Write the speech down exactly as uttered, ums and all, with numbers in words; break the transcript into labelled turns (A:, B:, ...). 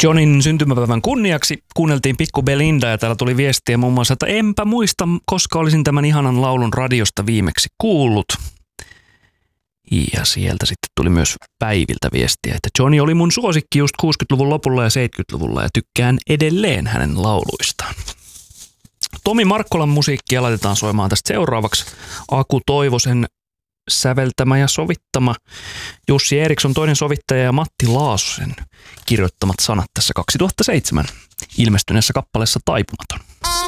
A: Johnin syntymäpäivän kunniaksi kuunneltiin Pikku Belinda ja täällä tuli viestiä muun muassa, että enpä muista, koska olisin tämän ihanan laulun radiosta viimeksi kuullut. Ja sieltä sitten tuli myös Päiviltä viestiä, että Johnny oli mun suosikki just kuusikymmentäluvun lopulla ja seitsemänkymmentäluvulla ja tykkään edelleen hänen lauluistaan. Tomi Markkolan musiikkia laitetaan soimaan tästä seuraavaksi. Aku Toivosen säveltämä ja sovittama. Jussi Eriksson toinen sovittaja ja Matti Laasosen kirjoittamat sanat tässä kaksituhattaseitsemän ilmestyneessä kappaleessa Taipumaton.